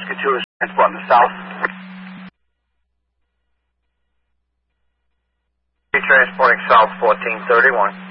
Rescue 2 is transporting the south. Transporting south 1431.